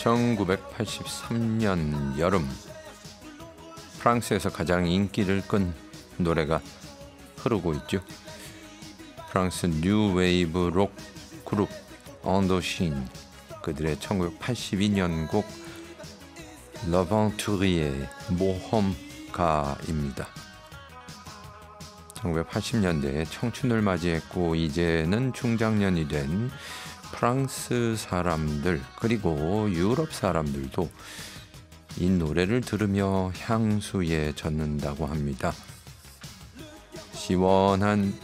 1983년 여름, 프랑스에서 가장 인기를 끈 노래가 흐르고 있죠. 프랑스 뉴웨이브 록 그룹 언도신, 그들의 1982년 곡 러방투리의 모험가입니다. 1980년대에 청춘을 맞이했고 이제는 중장년이 된 프랑스 사람들, 그리고 유럽 사람들도 이 노래를 들으며 향수에 젖는다고 합니다. 시원한